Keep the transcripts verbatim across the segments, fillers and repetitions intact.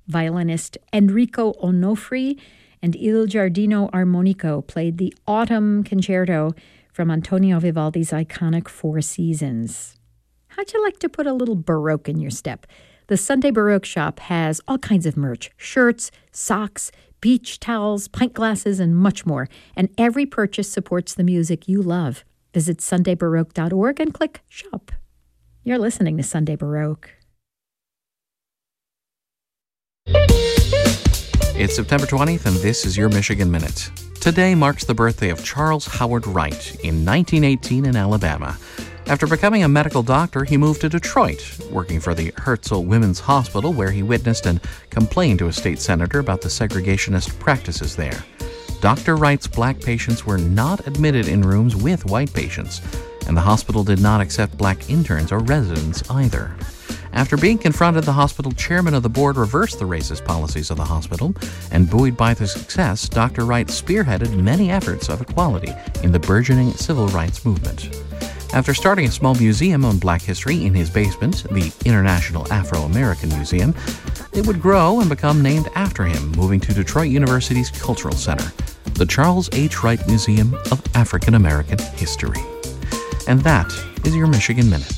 Violinist Enrico Onofri and Il Giardino Armonico played the Autumn Concerto from Antonio Vivaldi's iconic Four Seasons. How'd you like to put a little Baroque in your step? The Sunday Baroque shop has all kinds of merch, shirts, socks, beach towels, pint glasses, and much more. And every purchase supports the music you love. Visit sunday baroque dot org and click Shop. You're listening to Sunday Baroque. It's September twentieth, and this is your Michigan Minute. Today marks the birthday of Charles Howard Wright in nineteen eighteen in Alabama. After becoming a medical doctor, he moved to Detroit, working for the Herzl Women's Hospital, where he witnessed and complained to a state senator about the segregationist practices there. Doctor Wright's black patients were not admitted in rooms with white patients, and the hospital did not accept black interns or residents either. After being confronted, the hospital chairman of the board reversed the racist policies of the hospital, and buoyed by the success, Doctor Wright spearheaded many efforts of equality in the burgeoning civil rights movement. After starting a small museum on black history in his basement, the International Afro-American Museum, it would grow and become named after him, moving to Detroit University's Cultural Center, the Charles H. Wright Museum of African American History. And that is your Michigan Minute.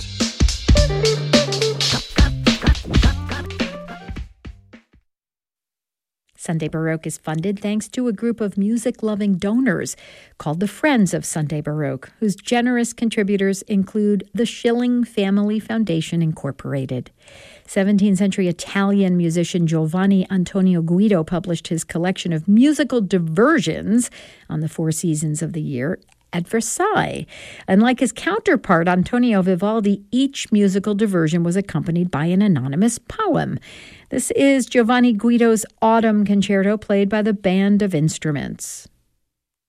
Sunday Baroque is funded thanks to a group of music-loving donors called the Friends of Sunday Baroque, whose generous contributors include the Schilling Family Foundation, Incorporated. seventeenth century Italian musician Giovanni Antonio Guido published his collection of musical diversions on the four seasons of the year at Versailles. Unlike his counterpart, Antonio Vivaldi, each musical diversion was accompanied by an anonymous poem. This is Giovanni Guido's Autumn Concerto, played by the Band of Instruments.